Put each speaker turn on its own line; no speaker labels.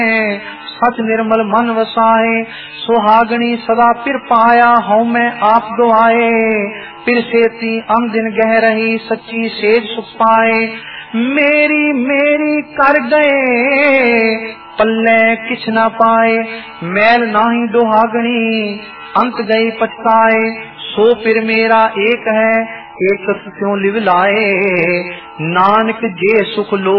सच निर्मल मन वसाए, सुहागणी सदा फिर पाया, हूँ मैं आप दुआए। फिर सेती अम दिन गह रही, सच्ची सेज सुख पाए। मेरी मेरी कर गए, पल्ले किछ ना पाए। मैल नाही दुहागणी, अंत गई पछताए। सो फिर मेरा एक है, एक क्यों लिव लाए। नानक जे सुख लो